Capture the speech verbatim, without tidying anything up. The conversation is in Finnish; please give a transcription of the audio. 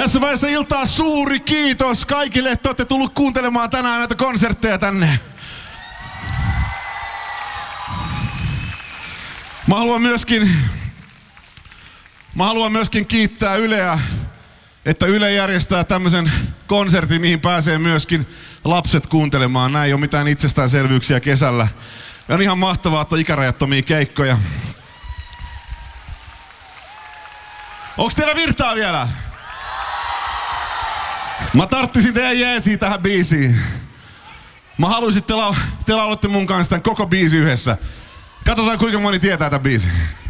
Tässä vaiheessa iltaa suuri kiitos kaikille, että olette tullut kuuntelemaan tänään näitä konsertteja tänne. Mä haluan myöskin, mä haluan myöskin kiittää Yleä, että Yle järjestää tämmöisen konsertin, mihin pääsee myöskin lapset kuuntelemaan. Näin ei ole mitään itsestäänselvyyksiä kesällä. Ja on ihan mahtavaa, että on ikärajattomia keikkoja. Onks teillä virtaa vielä? Mä tarttisin teidän jeesiä tähän biisiin. Mä haluaisin, että te, lau- te laulatte mun kanssa tämän koko biisi yhdessä. Katsotaan kuinka moni tietää tämän biisin.